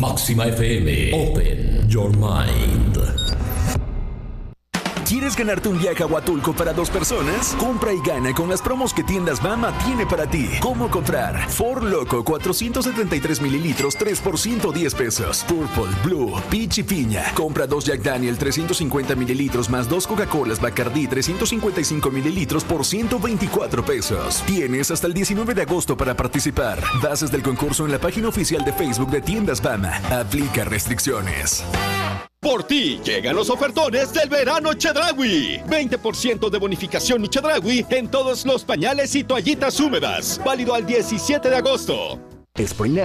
Máxima FM. Open your mind. ¿Quieres ganarte un viaje a Huatulco para 2 personas? Compra y gana con las promos que Tiendas Bama tiene para ti. ¿Cómo comprar? Four Loko 473 mililitros, 3 por 110 pesos. Purple, Blue, Peach y Piña. Compra 2 Jack Daniel 350 mililitros más 2 Coca-Colas Bacardí 355 mililitros por 124 pesos. Tienes hasta el 19 de agosto para participar. Bases del concurso en la página oficial de Facebook de Tiendas Bama. Aplica restricciones. Por ti llegan los ofertones del verano Chedraui. 20% de bonificación Chedraui en todos los pañales y toallitas húmedas. Válido al 17 de agosto. Spring